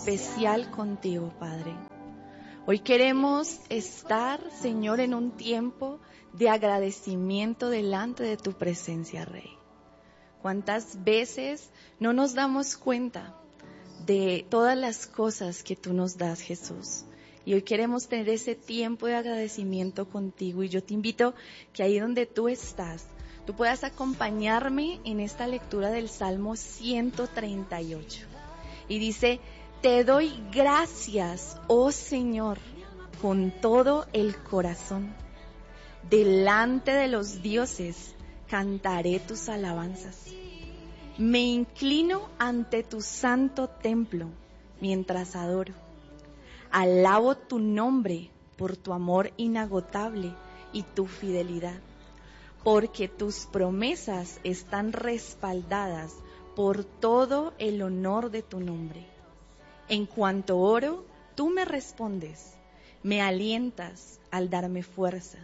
especial contigo, Padre. Hoy queremos estar, Señor, en un tiempo de agradecimiento delante de tu presencia, Rey. ¿Cuántas veces no nos damos cuenta de todas las cosas que tú nos das, Jesús? Y hoy queremos tener ese tiempo de agradecimiento contigo. Y yo te invito que ahí donde tú estás, tú puedas acompañarme en esta lectura del Salmo 138. Y dice: te doy gracias, oh Señor, con todo el corazón. Delante de los dioses cantaré tus alabanzas. Me inclino ante tu santo templo mientras adoro. Alabo tu nombre por tu amor inagotable y tu fidelidad, porque tus promesas están respaldadas por todo el honor de tu nombre. En cuanto oro, tú me respondes, me alientas al darme fuerza.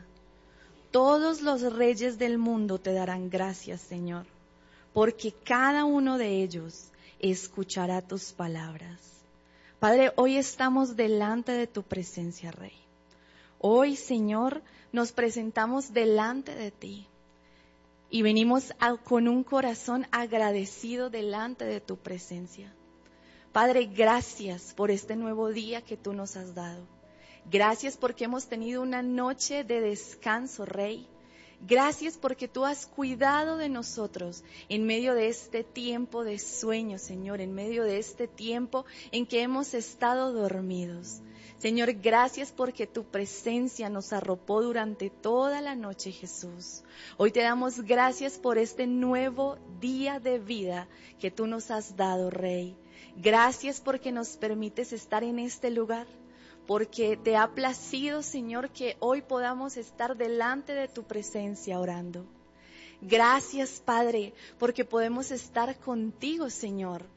Todos los reyes del mundo te darán gracias, Señor, porque cada uno de ellos escuchará tus palabras. Padre, hoy estamos delante de tu presencia, Rey. Hoy, Señor, nos presentamos delante de ti y venimos con un corazón agradecido delante de tu presencia. Padre, gracias por este nuevo día que tú nos has dado. Gracias porque hemos tenido una noche de descanso, Rey. Gracias porque tú has cuidado de nosotros en medio de este tiempo de sueño, Señor, en medio de este tiempo en que hemos estado dormidos. Señor, gracias porque tu presencia nos arropó durante toda la noche, Jesús. Hoy te damos gracias por este nuevo día de vida que tú nos has dado, Rey. Gracias porque nos permites estar en este lugar, porque te ha placido, Señor, que hoy podamos estar delante de tu presencia orando. Gracias, Padre, porque podemos estar contigo, Señor.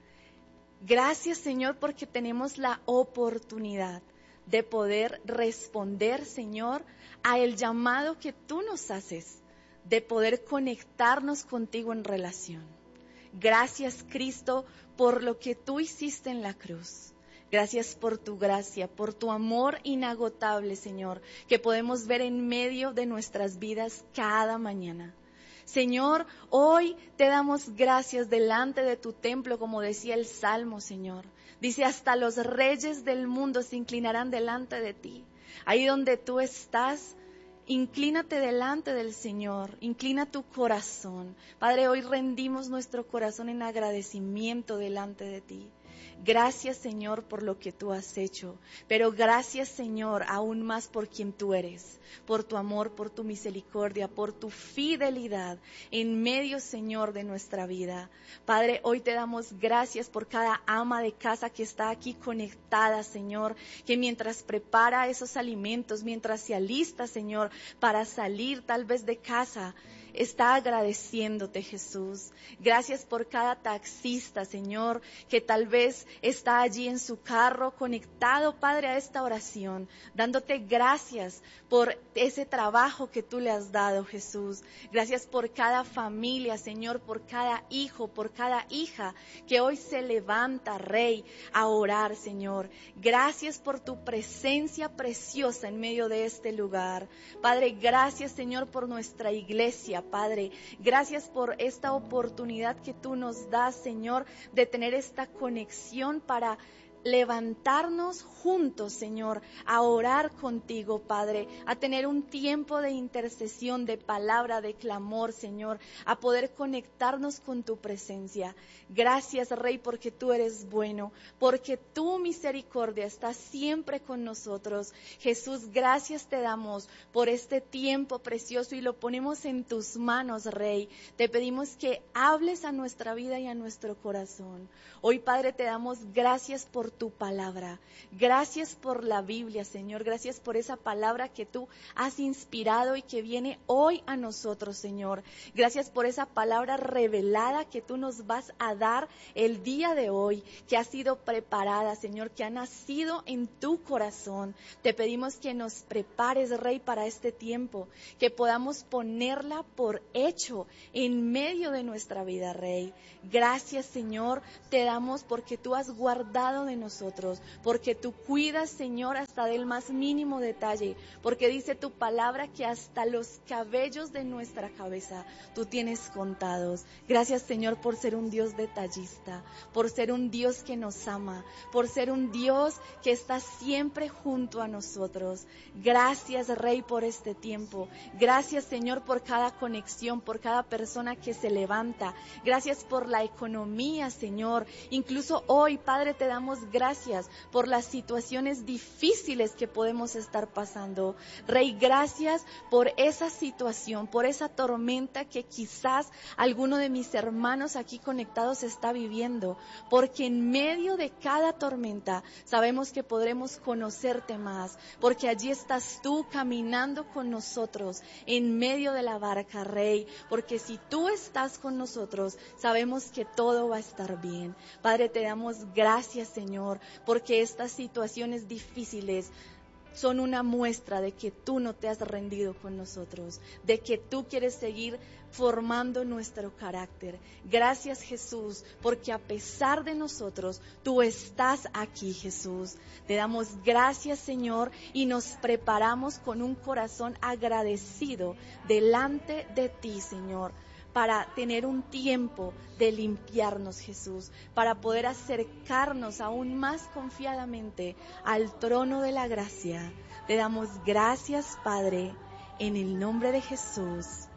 Gracias, Señor, porque tenemos la oportunidad de poder responder, Señor, a el llamado que tú nos haces, de poder conectarnos contigo en relación. Gracias, Cristo, por lo que tú hiciste en la cruz. Gracias por tu gracia, por tu amor inagotable, Señor, que podemos ver en medio de nuestras vidas cada mañana. Señor, hoy te damos gracias delante de tu templo, como decía el Salmo, Señor. Dice, hasta los reyes del mundo se inclinarán delante de ti. Ahí donde tú estás, inclínate delante del Señor, inclina tu corazón. Padre, hoy rendimos nuestro corazón en agradecimiento delante de ti. Gracias, Señor, por lo que tú has hecho, pero gracias, Señor, aún más por quien tú eres, por tu amor, por tu misericordia, por tu fidelidad en medio, Señor, de nuestra vida. Padre, hoy te damos gracias por cada ama de casa que está aquí conectada, Señor, que mientras prepara esos alimentos, mientras se alista, Señor, para salir tal vez de casa, está agradeciéndote, Jesús. Gracias por cada taxista, Señor, que tal vez está allí en su carro conectado, Padre, a esta oración, dándote gracias por ese trabajo que tú le has dado, Jesús. Gracias por cada familia, Señor, por cada hijo, por cada hija que hoy se levanta, Rey, a orar, Señor. Gracias por tu presencia preciosa en medio de este lugar. Padre, gracias, Señor, por nuestra iglesia, Padre. Gracias por esta oportunidad que tú nos das, Señor, de tener esta conexión para levantarnos juntos, Señor, a orar contigo, Padre, a tener un tiempo de intercesión, de palabra, de clamor, Señor, a poder conectarnos con tu presencia. Gracias, Rey, porque tú eres bueno, porque tu misericordia está siempre con nosotros. Jesús, gracias te damos por este tiempo precioso y lo ponemos en tus manos, Rey. Te pedimos que hables a nuestra vida y a nuestro corazón. Hoy, Padre, te damos gracias por tu palabra. Gracias por la Biblia, Señor. Gracias por esa palabra que tú has inspirado y que viene hoy a nosotros, Señor. Gracias por esa palabra revelada que tú nos vas a dar el día de hoy, que ha sido preparada, Señor, que ha nacido en tu corazón. Te pedimos que nos prepares, Rey, para este tiempo, que podamos ponerla por hecho en medio de nuestra vida, Rey. Gracias, Señor, te damos porque tú has guardado de nosotros, porque tú cuidas, Señor, hasta del más mínimo detalle, porque dice tu palabra que hasta los cabellos de nuestra cabeza tú tienes contados. Gracias, Señor, por ser un Dios detallista, por ser un Dios que nos ama, por ser un Dios que está siempre junto a nosotros. Gracias, Rey, por este tiempo. Gracias, Señor, por cada conexión, por cada persona que se levanta. Gracias por la economía, Señor. Incluso hoy, Padre, te damos gracias por las situaciones difíciles que podemos estar pasando. Rey, gracias por esa situación, por esa tormenta que quizás alguno de mis hermanos aquí conectados está viviendo, porque en medio de cada tormenta sabemos que podremos conocerte más, porque allí estás tú caminando con nosotros en medio de la barca, Rey, porque si tú estás con nosotros, sabemos que todo va a estar bien. Padre, te damos gracias, Señor, porque estas situaciones difíciles son una muestra de que tú no te has rendido con nosotros, de que tú quieres seguir formando nuestro carácter. Gracias, Jesús, porque a pesar de nosotros, tú estás aquí, Jesús. Te damos gracias, Señor, y nos preparamos con un corazón agradecido delante de ti, Señor, para tener un tiempo de limpiarnos, Jesús, para poder acercarnos aún más confiadamente al trono de la gracia. Te damos gracias, Padre, en el nombre de Jesús.